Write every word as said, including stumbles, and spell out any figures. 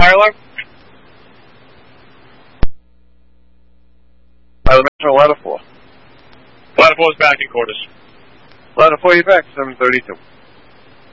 fire alarm? By the Metro ladder four. Ladder four is back in quarters. Ladder four, you're back, seven thirty-two.